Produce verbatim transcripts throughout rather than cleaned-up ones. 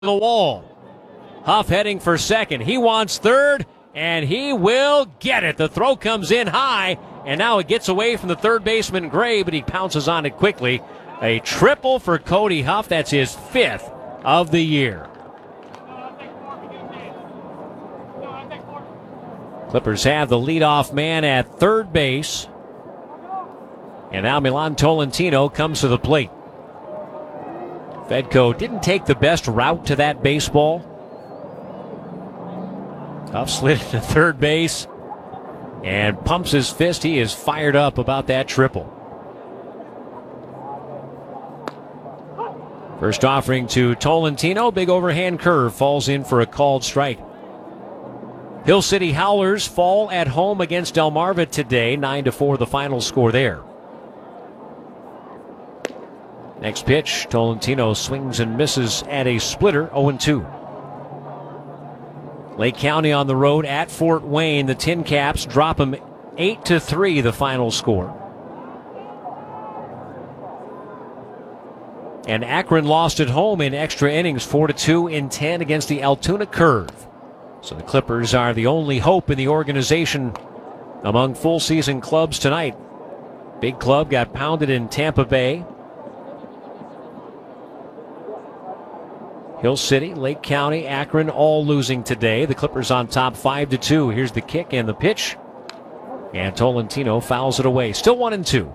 the wall. Huff heading for second. He wants third, and he will get it. The throw comes in high, and now it gets away from the third baseman, Gray, but he pounces on it quickly. A triple for Cody Huff. That's his fifth of the year. Clippers have the leadoff man at third base. And now Milan Tolentino comes to the plate. Fedko didn't take the best route to that baseball. Huff slid to third base and pumps his fist. He is fired up about that triple. First offering to Tolentino. Big overhand curve falls in for a called strike. Hill City Howlers fall at home against Delmarva today. nine to four the final score there. Next pitch, Tolentino swings and misses at a splitter, oh and two. Lake County on the road at Fort Wayne. The Tin Caps drop them eight to three the final score. And Akron lost at home in extra innings, four to two in ten against the Altoona Curve. So the Clippers are the only hope in the organization among full season clubs tonight. Big Club got pounded in Tampa Bay. Hill City, Lake County, Akron all losing today. The Clippers on top five to two. Here's the kick and the pitch. And Tolentino fouls it away. Still one and two.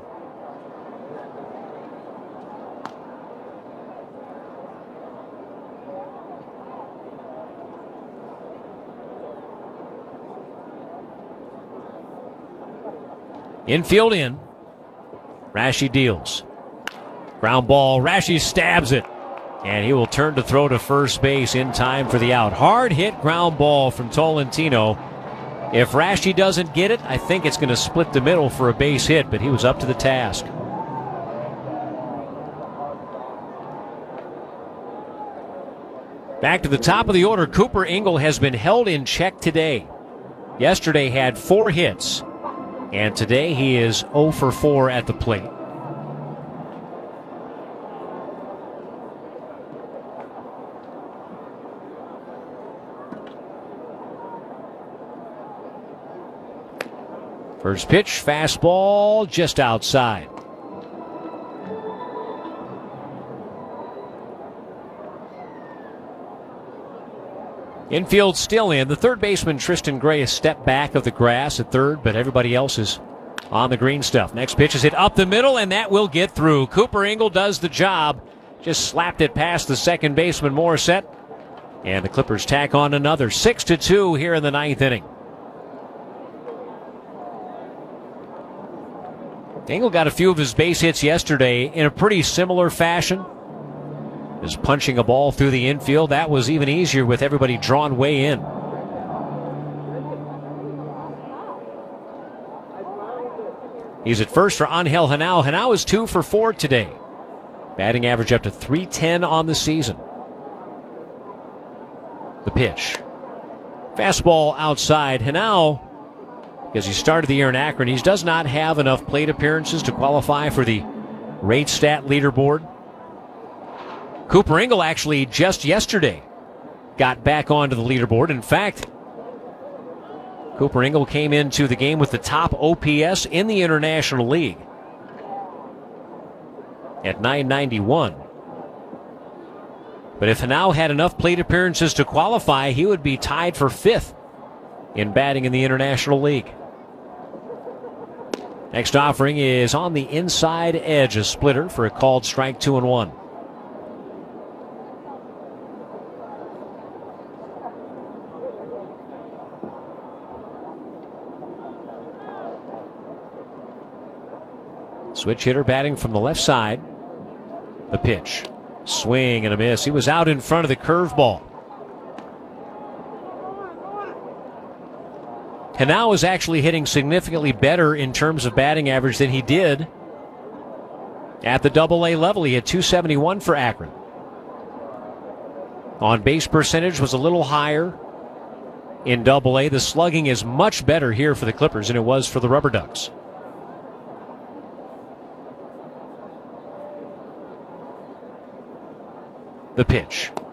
Infield in. Rashi deals. Ground ball. Rashi stabs it. And he will turn to throw to first base in time for the out. Hard hit ground ball from Tolentino. If Rashi doesn't get it, I think it's going to split the middle for a base hit, but he was up to the task. Back to the top of the order, Cooper Ingle has been held in check today. Yesterday had four hits, and today he is oh for four at the plate. First pitch, fastball, just outside. Infield still in. The third baseman, Tristan Gray, has stepped back of the grass at third, but everybody else is on the green stuff. Next pitch is hit up the middle, and that will get through. Cooper Ingle does the job. Just slapped it past the second baseman, Morissette. And the Clippers tack on another. six to two here in the ninth inning. Ingle got a few of his base hits yesterday in a pretty similar fashion. Is punching a ball through the infield. That was even easier with everybody drawn way in. He's at first for Angel Henao. Henao is two for four today. Batting average up to three ten on the season. The pitch. Fastball outside. Henao, because he started the year in Akron, he does not have enough plate appearances to qualify for the rate stat leaderboard. Cooper Ingle actually just yesterday got back onto the leaderboard. In fact, Cooper Ingle came into the game with the top O P S in the International League at nine ninety-one. But if Henao had enough plate appearances to qualify, he would be tied for fifth in batting in the International League. Next offering is on the inside edge, a splitter for a called strike, two and one. Switch hitter batting from the left side. The pitch. Swing and a miss. He was out in front of the curveball. Henao is actually hitting significantly better in terms of batting average than he did at the double A level. He had two seventy-one for Akron. On base percentage was a little higher in double A. The slugging is much better here for the Clippers than it was for the Rubber Ducks. The pitch.